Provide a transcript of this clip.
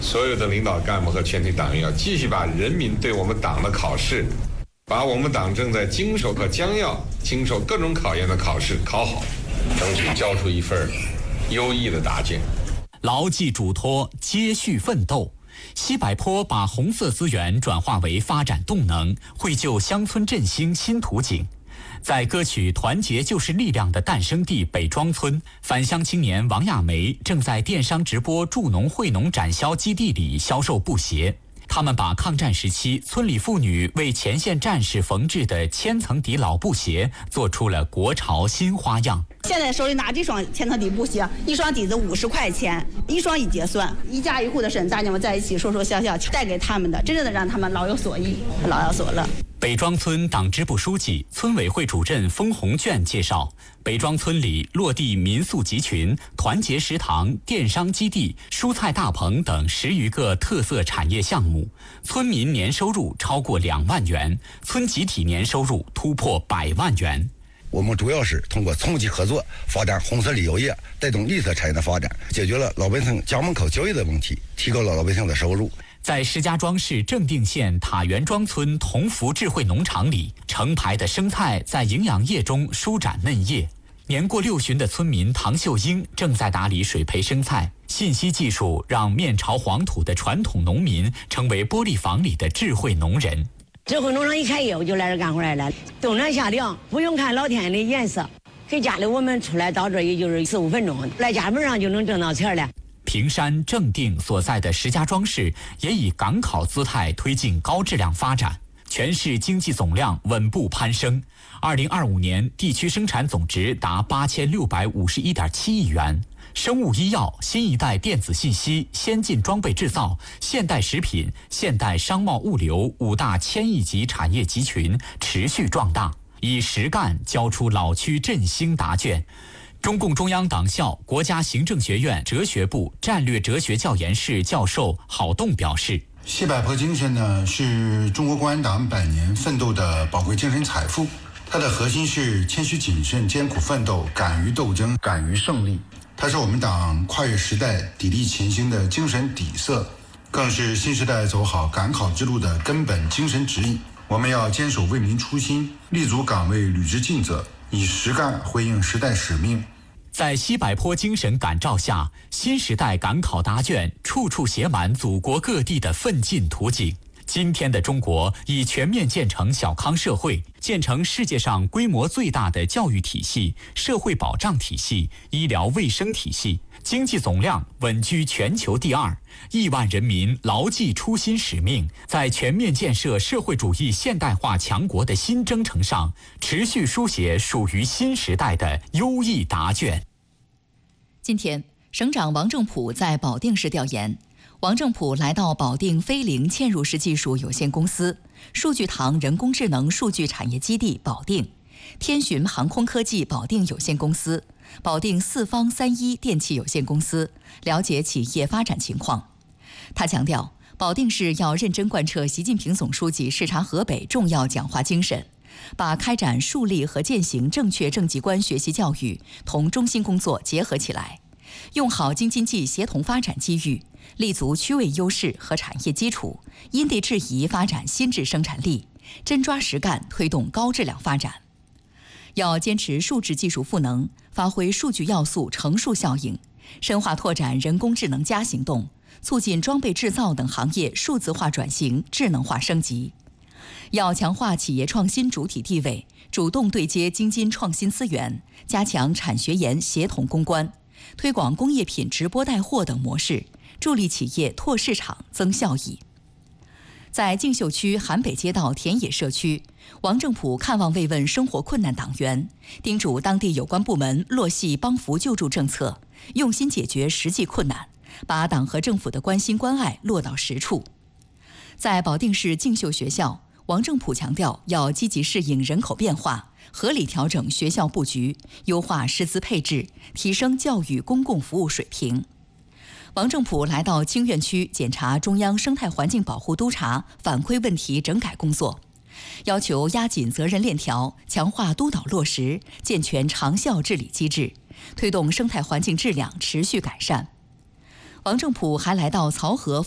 所有的领导干部和全体党员要继续把人民对我们党的考试，把我们党正在经受和将要经受各种考验的考试考好，争取交出一份优异的答卷。 牢记嘱托，接续奋斗。西柏坡把红色资源转化为发展动能，绘就乡村振兴新图景。在歌曲《团结就是力量》的诞生地北庄村，返乡青年王亚梅正在电商直播助农惠农展销基地里销售布鞋。他们把抗战时期村里妇女为前线战士缝制的千层底老布鞋做出了国潮新花样。 现在手里拿这双千层底布鞋，一双底子50块钱，一双一结算，一家一户的事，大家们在一起说说笑笑，带给他们的，真正的让他们老有所依，老有所乐。 北庄村党支部书记、村委会主任封红卷介绍，北庄村里落地民宿集群、团结食堂、电商基地、蔬菜大棚等10余个特色产业项目，村民年收入超过2万元，村集体年收入突破100万元。 我们主要是通过村级合作发展红色旅游业，带动绿色产业的发展，解决了老百姓家门口就业的问题，提高了老百姓的收入。 在石家庄市正定县塔园庄村同福智慧农场里，成排的生菜在营养液中舒展嫩叶。年过60旬的村民唐秀英正在打理水培生菜。信息技术让面朝黄土的传统农民成为玻璃房里的智慧农人。 智慧农场一开业，我就来这干活来了。冬暖夏凉，不用看老天的颜色，给家里我们出来到这也就是4、5分钟，来家门上就能挣到钱了。 平山、正定所在的石家庄市也以港口姿态推进高质量发展，全市经济总量稳步攀升。2025年地区生产总值达8651.7亿元。生物医药、新一代电子信息、先进装备制造、现代食品、现代商贸物流5大千亿级产业集群持续壮大，以实干交出老区振兴答卷。中共中央党校国家行政学院哲学部战略哲学教研室教授郝栋表示， 西柏坡精神呢，是中国共产党100年奋斗的宝贵精神财富。它的核心是谦虚谨慎、艰苦奋斗、敢于斗争、敢于胜利。它是我们党跨越时代、砥砺前行的精神底色，更是新时代走好赶考之路的根本精神指引。我们要坚守为民初心，立足岗位履职尽责，以实干回应时代使命。 在西柏坡精神感召下，新时代赶考答卷处处写满祖国各地的奋进图景。今天的中国已全面建成小康社会，建成世界上规模最大的教育体系、社会保障体系、医疗卫生体系，经济总量稳居全球第2，亿万人民牢记初心使命，在全面建设社会主义现代化强国的新征程上，持续书写属于新时代的优异答卷。 今天，省长王正普在保定市调研。王正普来到保定飞凌嵌入式技术有限公司、数据堂人工智能数据产业基地保定、天巡航空科技保定有限公司、保定四方31电器有限公司，了解企业发展情况。他强调，保定市要认真贯彻习近平总书记视察河北重要讲话精神，把开展树立和践行正确政绩观学习教育同中心工作结合起来，用好京津冀协同发展机遇，立足区位优势和产业基础，因地制宜发展新质生产力，真抓实干推动高质量发展。要坚持数质技术赋能，发挥数据要素乘数效应，深化拓展人工智能+行动，促进装备制造等行业数字化转型、智能化升级。要强化企业创新主体地位，主动对接京津创新资源，加强产学研协同攻关，推广工业品直播带货等模式，助力企业拓市场、增效益。在敬秀区韩北街道田野社区，王正普看望慰问生活困难党员，叮嘱当地有关部门落细帮扶救助政策，用心解决实际困难，把党和政府的关心关爱落到实处。在保定市敬秀学校，王正普强调要积极适应人口变化，合理调整学校布局，优化师资配置，提升教育公共服务水平。王正普来到清苑区检查中央生态环境保护督察反馈问题整改工作，要求压紧责任链条，强化督导落实，健全长效治理机制，推动生态环境质量持续改善。王正普还来到漕河